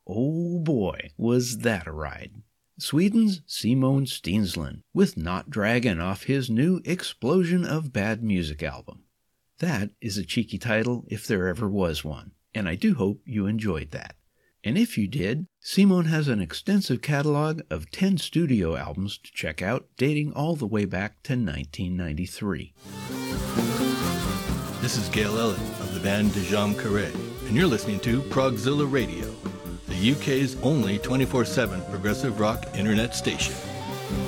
Oh boy, was that a ride. Sweden's Simon Stensland, with Not Dragon off his new Explosion of Bad Music album. That is a cheeky title if there ever was one, and I do hope you enjoyed that. And if you did, Simon has an extensive catalog of 10 studio albums to check out, dating all the way back to 1993. This is Gail Ellett of the band De Jam Carré, and you're listening to Progzilla Radio, the UK's only 24/7 progressive rock internet station.